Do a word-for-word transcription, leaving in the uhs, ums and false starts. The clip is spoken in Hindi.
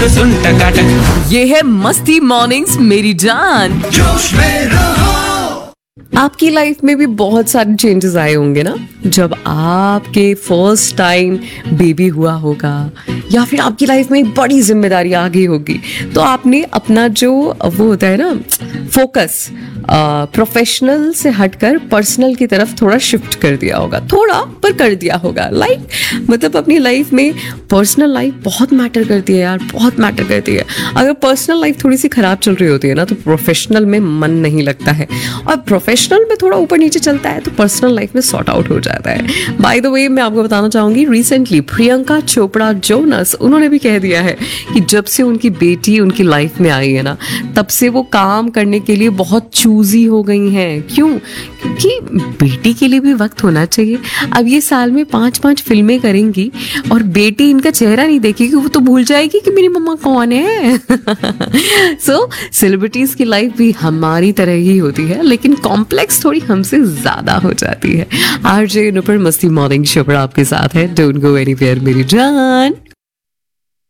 और सुन टकाटक। ये है मस्ती मॉर्निंग्स मेरी जान। जोश में रहो। आपकी लाइफ में भी बहुत सारे चेंजेस आए होंगे ना, जब आपके फर्स्ट टाइम बेबी हुआ होगा या फिर आपकी लाइफ में बड़ी जिम्मेदारी आ गई होगी, तो आपने अपना जो वो होता है ना फोकस प्रोफेशनल से हटकर पर्सनल की तरफ थोड़ा शिफ्ट कर दिया होगा, थोड़ा पर कर दिया होगा। लाइक like, मतलब अपनी लाइफ में पर्सनल लाइफ बहुत मैटर करती है यार, बहुत मैटर करती है। अगर पर्सनल लाइफ थोड़ी सी खराब चल रही होती है ना, तो प्रोफेशनल में मन नहीं लगता है, और प्रोफेशनल में थोड़ा ऊपर नीचे चलता है तो पर्सनल लाइफ में सॉर्ट आउट हो जाता है। बाय द वे, मैं आपको बताना चाहूंगी, रिसेंटली प्रियंका चोपड़ा जोनस, उन्होंने भी कह दिया है कि जब से उनकी बेटी उनकी लाइफ में आई है ना, तब से वो काम करने के लिए बहुत चूजी हो गई हैं। क्यों? क्योंकि बेटी के लिए भी वक्त होना चाहिए। अब ये साल में पांच पांच फिल्में करेंगी और बेटी इनका चेहरा नहीं देखेगी, वो तो भूल जाएगी कि मेरी मम्मा कौन है। सो सेलिब्रिटीज की लाइफ भी हमारी तरह ही होती है, लेकिन कॉम्प्लेक्स थोड़ी हमसे ज्यादा हो जाती है। आरजे नुपुर मस्ती मॉर्निंग शो पर आपके साथ है। डोंट गो एनीवेयर मेरी जान।